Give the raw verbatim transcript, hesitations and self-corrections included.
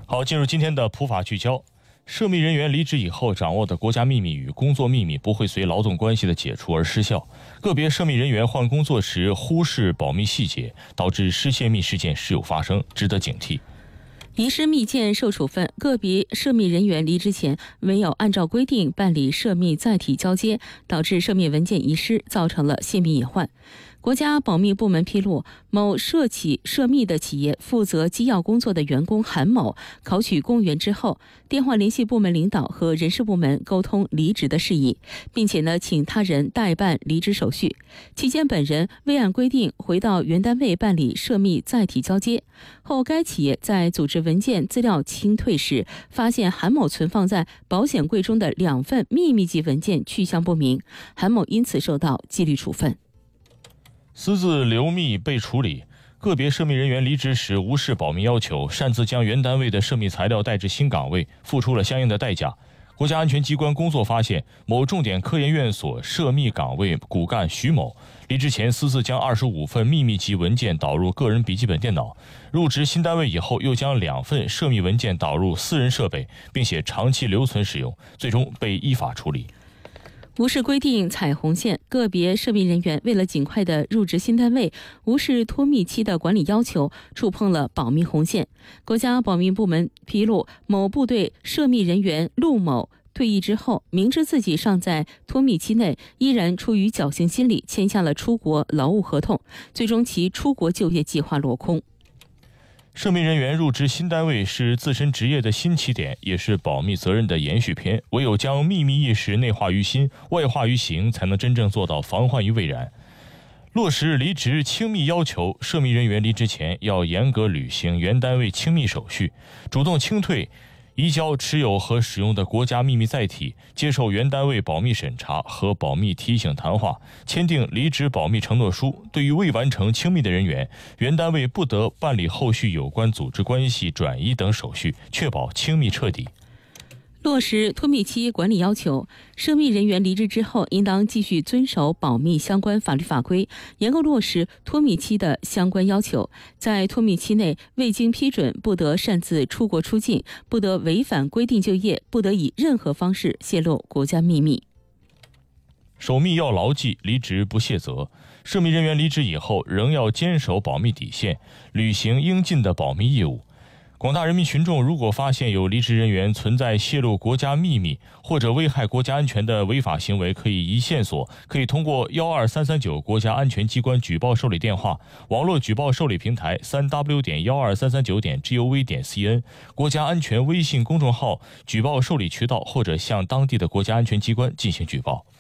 好，进入今天的普法聚焦。涉密人员离职以后掌握的国家秘密与工作秘密不会随劳动关系的解除而失效，个别涉密人员换工作时忽视保密细节，导致失窃密事件时有发生，值得警惕。 遗失密件受处分，个别涉密人员离职前没有按照规定办理涉密载体交接，导致涉密文件遗失，造成了泄密隐患。国家保密部门披露，某涉企涉密的企业负责机要工作的员工韩某考取公务员之后，电话联系部门领导和人事部门沟通离职的事宜，并且呢请他人代办离职手续。期间本人未按规定回到原单位办理涉密载体交接后，该企业在组织文件资料清退时，发现韩某存放在保险柜中的两份秘密级文件去向不明，韩某因此受到纪律处分。 私自留密被处理，个别涉密人员离职时无视保密要求，擅自将原单位的涉密材料带至新岗位，付出了相应的代价。国家安全机关工作发现，某重点科研院所涉密岗位骨干徐某离职前私自将二十五份秘密级文件导入个人笔记本电脑，入职新单位以后又将两份涉密文件导入私人设备，并且长期留存使用，最终被依法处理。 无视规定踩红线，个别涉密人员为了尽快的入职新单位，无视脱密期的管理要求，触碰了保密红线。国家保密部门披露，某部队涉密人员陆某退役之后，明知自己尚在脱密期内，依然出于侥幸心理签下了出国劳务合同，最终其出国就业计划落空。 涉密人员入职新单位是自身职业的新起点，也是保密责任的延续篇。唯有将秘密意识内化于心，外化于行，才能真正做到防患于未然。落实离职清密要求，涉密人员离职前要严格履行原单位清密手续，主动清退移交持有和使用的国家秘密载体，接受原单位保密审查和保密提醒谈话，签订离职保密承诺书。对于未完成清密的人员，原单位不得办理后续有关组织关系转移等手续，确保清密彻底。 落实脱密期管理要求，涉密人员离职之后，应当继续遵守保密相关法律法规，严格落实脱密期的相关要求。在脱密期内，未经批准，不得擅自出国出境，不得违反规定就业，不得以任何方式泄露国家秘密。 守密要牢记，离职不卸责。涉密人员离职以后，仍要坚守保密底线，履行应尽的保密义务。广大人民群众如果发现有离职人员存在泄露国家秘密或者危害国家安全的违法行为，可以依线索，可以通过幺二三三九国家安全机关举报受理电话、网络举报受理平台三 w 点幺二三三九点 gov 点 cn、国家安全微信公众号举报受理渠道，或者向当地的国家安全机关进行举报。